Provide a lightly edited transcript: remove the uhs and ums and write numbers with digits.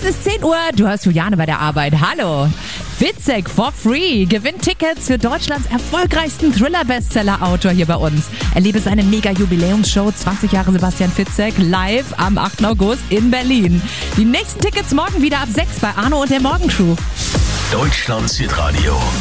ist 10 Uhr, du hörst Juliane bei der Arbeit. Hallo. Fitzek for free gewinnt Tickets für Deutschlands erfolgreichsten Thriller-Bestseller-Autor hier bei uns. Erlebe seine Mega-Jubiläumsshow 20 Jahre Sebastian Fitzek live am 8. August in Berlin. Die nächsten Tickets morgen wieder ab 6 bei Arno und der Morgencrew. Deutschlands Hitradio.